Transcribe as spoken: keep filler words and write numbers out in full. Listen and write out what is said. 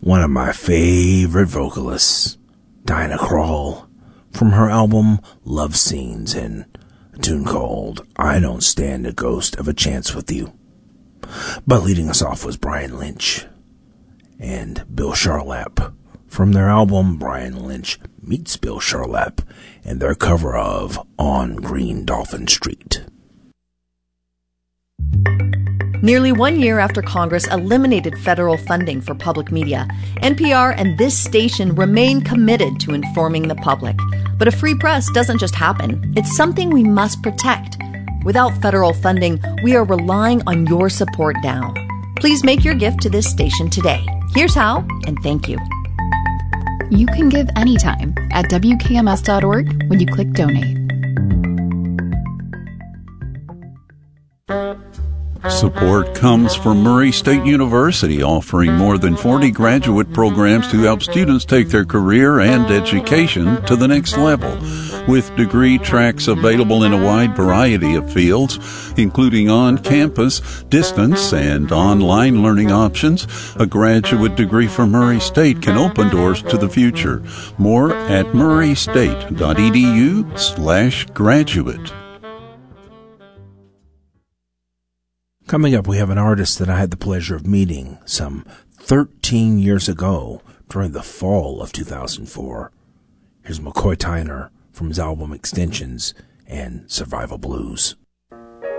one of my favorite vocalists, Diana Krall, from her album Love Scenes, and a tune called I Don't Stand a Ghost of a Chance with You. But leading us off was Brian Lynch and Bill Charlap from their album Brian Lynch Meets Bill Charlap and their cover of On Green Dolphin Street. Nearly one year after Congress eliminated federal funding for public media, N P R and this station remain committed to informing the public. But a free press doesn't just happen. It's something we must protect. Without federal funding, we are relying on your support now. Please make your gift to this station today. Here's how, and thank you. You can give anytime at W K M S dot org when you click donate. Support comes from Murray State University, offering more than forty graduate programs to help students take their career and education to the next level. With degree tracks available in a wide variety of fields, including on-campus, distance, and online learning options, a graduate degree from Murray State can open doors to the future. More at murray state dot e d u slash graduate. Coming up, we have an artist that I had the pleasure of meeting some thirteen years ago during the fall of two thousand four. Here's McCoy Tyner from his album Extensions and Survival Blues.